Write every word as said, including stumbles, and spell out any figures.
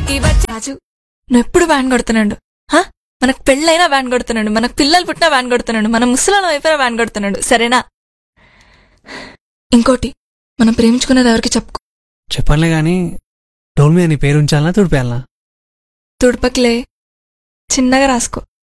రాజు నువ్వు ఎప్పుడు బ్యాన్ కొడుతున్నాడు. మనకు పెళ్ళైనా బ్యాన్ కొడుతున్నాడు, మనకు పిల్లలు పుట్టినా బ్యాన్ కొడుతున్నాడు, మన ముసలాలం అయిపోయినా బ్యాన్ కొడుతున్నాడు. సరేనా? ఇంకోటి, మనం ప్రేమించుకున్నది ఎవరికి చెప్పుకో. చెప్పనులే గాని డోల్ మీద నీ పేరు ఉంచాలనా తుడిపేయాలనా? తుడపకిలే, చిన్నగా రాసుకో.